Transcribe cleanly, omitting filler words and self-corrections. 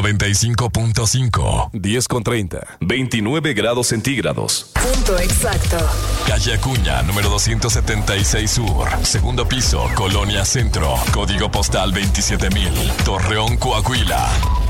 95.5. 10:30. 29 grados centígrados. Punto exacto. Calle Acuña, número 276 Sur. Segundo piso, Colonia Centro. Código postal 27,000. Torreón, Coahuila.